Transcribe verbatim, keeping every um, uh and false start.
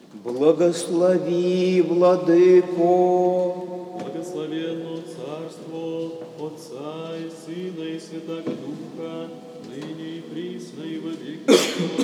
Благослови, Владыко. Благословенно Царство Отца и Сына и Святаго Духа, ныне и присно и во веки веков.